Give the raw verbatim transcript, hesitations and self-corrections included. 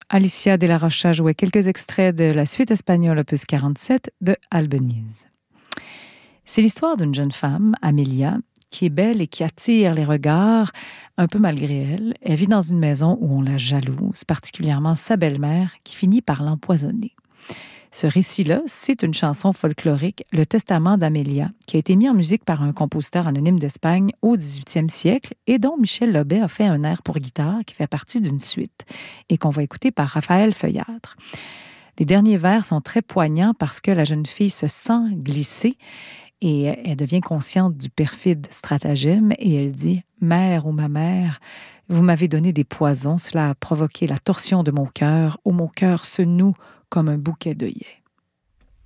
Alicia de la Rocha jouait quelques extraits de la suite espagnole opus quarante-sept de Albéniz. C'est l'histoire d'une jeune femme, Amelia, qui est belle et qui attire les regards, un peu malgré elle. Elle vit dans une maison où on la jalouse, particulièrement sa belle-mère, qui finit par l'empoisonner. Ce récit-là, c'est une chanson folklorique, Le Testament d'Amélia, qui a été mis en musique par un compositeur anonyme d'Espagne au dix-huitième siècle et dont Michel Lobet a fait un air pour guitare qui fait partie d'une suite et qu'on va écouter par Raphaël Feuillâtre. Les derniers vers sont très poignants parce que la jeune fille se sent glissée et elle devient consciente du perfide stratagème et elle dit « Mère ou ma mère, vous m'avez donné des poisons, cela a provoqué la torsion de mon cœur, où mon cœur se noue comme un bouquet d'œillets. »